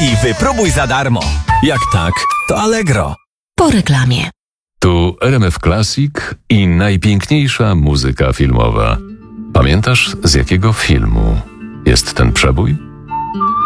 i wypróbuj za darmo. Jak tak, to Allegro. Po reklamie. Tu RMF Classic i najpiękniejsza muzyka filmowa. Pamiętasz, z jakiego filmu jest ten przebój?